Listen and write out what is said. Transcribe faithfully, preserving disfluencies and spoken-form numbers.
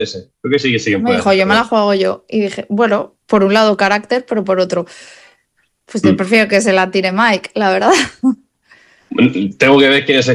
ese. Creo que sí, sí que Me puede dijo, hacer, yo me pero la juego yo. Y dije, bueno, por un lado carácter, pero por otro, pues te bueno. prefiero que se la tire Mike, la verdad. Mm. Tengo que ver quién es